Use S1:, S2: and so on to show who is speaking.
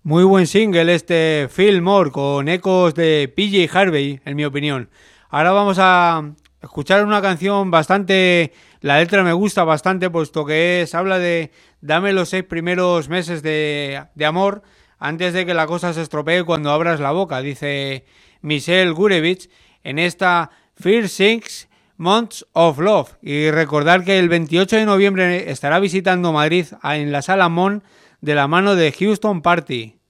S1: Muy buen single este Feel More con ecos de PJ Harvey, en mi opinión. Ahora vamos a escuchar una canción bastante... La letra me gusta bastante puesto que habla de dame los 6 primeros meses de amor antes de que la cosa se estropee cuando abras la boca, dice Michelle Gurevich en esta First 6 Months of Love. Y recordar que el 28 de noviembre estará visitando Madrid en la Sala Mon de la mano de Houston Party.